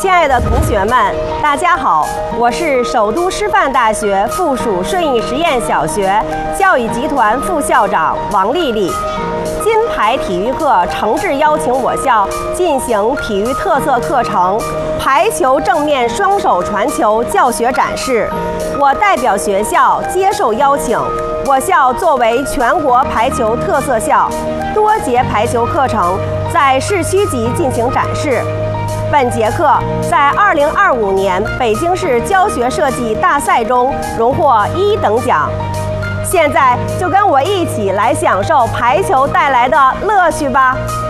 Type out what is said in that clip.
亲爱的同学们，大家好，我是首都师范大学附属顺义实验小学教育集团副校长王丽丽。金牌体育课诚挚邀请我校进行体育特色课程排球正面双手传球教学展示，我代表学校接受邀请。我校作为全国排球特色校，多节排球课程在市区级进行展示。本节课在2025年北京市教学设计大赛中荣获1等奖。现在就跟我一起来享受排球带来的乐趣吧。